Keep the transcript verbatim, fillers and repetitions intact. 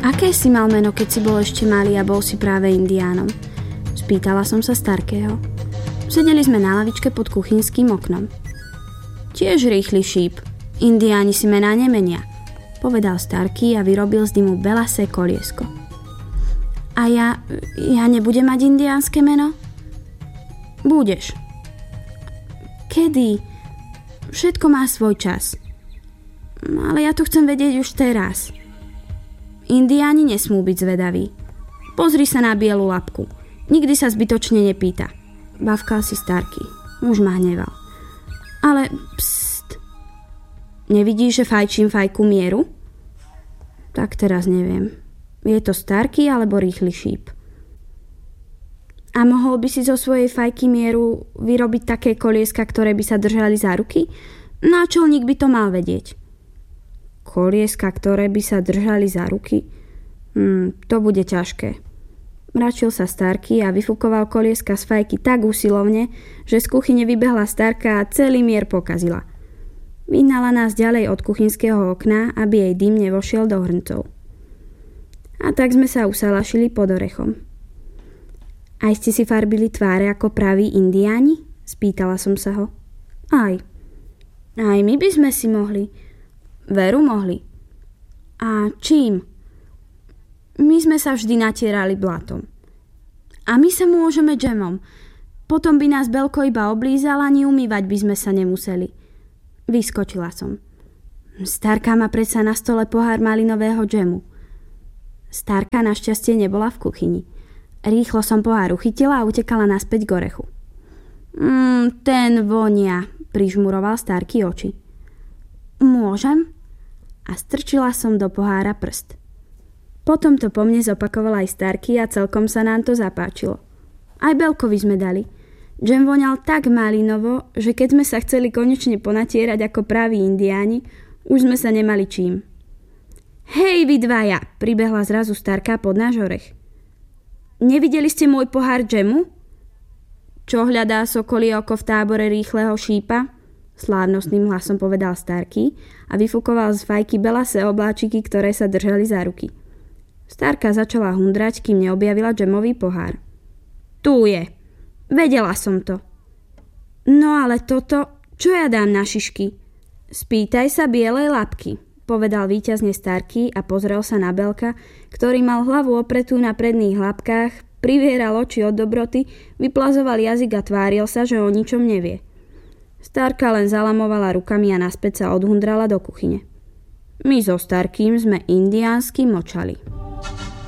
Aké si mal meno, keď si bol ešte malý a bol si práve indiánom? Spýtala som sa Starkého. Sedeli sme na lavičke pod kuchynským oknom. Tiež rýchly šíp. Indiáni si mená nemenia, povedal Starky a vyrobil z dymu belasé koliesko. A ja, ja nebudem mať indiánske meno? Budeš. Kedy? Všetko má svoj čas. Ale ja to chcem vedieť už teraz. Indiáni nesmú byť zvedaví. Pozri sa na bielu labku. Nikdy sa zbytočne nepýta. Bavkal si Starky. Už ma hneval. Ale pst. Nevidíš, že fajčím fajku mieru? Tak teraz neviem. Je to Starky alebo rýchly šíp? A mohol by si zo svojej fajky mieru vyrobiť také kolieska, ktoré by sa držali za ruky? Náčelník by to mal vedieť. Kolieska, ktoré by sa držali za ruky? Hm, to bude ťažké. Mračil sa Starky a vyfúkoval kolieska z fajky tak usilovne, že z kuchyne vybehla Starka a celý mier pokazila. Vyhnala nás ďalej od kuchynského okna, aby jej dym nevošiel do hrncov. A tak sme sa usalašili pod orechom. Aj ste si farbili tváre ako praví indiáni? Spýtala som sa ho. Aj. Aj my by sme si mohli. Veru mohli. A čím? My sme sa vždy natierali blatom. A my sa môžeme džemom. Potom by nás Belko iba oblízal a ani umývať by sme sa nemuseli. Vyskočila som. Starka má predsa na stole pohár malinového džemu. Starka našťastie nebola v kuchyni. Rýchlo som pohár uchytila a utekala naspäť k orechu. Mm, ten vonia, prižmuroval Starky oči. Môžem? A strčila som do pohára prst. Potom to po mne zopakoval aj Starky a celkom sa nám to zapáčilo. Aj Belkovi sme dali. Džem voňal tak malinovo, že keď sme sa chceli konečne ponatierať ako praví indiáni, už sme sa nemali čím. Hej vy dvaja, pribehla zrazu Starka pod náš orech. Nevideli ste môj pohár džemu? Čo hľadá sokolie oko v tábore rýchleho šípa? Slávnostným hlasom povedal Starky a vyfúkoval z fajky belasé obláčiky, ktoré sa držali za ruky. Starka začala hundrať, kým neobjavila džemový pohár. Tu je. Vedela som to. No ale toto, čo ja dám na šišky? Spýtaj sa bielej labky, povedal víťazne Starky a pozrel sa na Belka, ktorý mal hlavu opretú na predných labkách, privieral oči od dobroty, vyplazoval jazyk a tváril sa, že o ničom nevie. Starka len zalamovala rukami a naspäť sa odhundrala do kuchyne. My so Starkým sme indiánsky močali.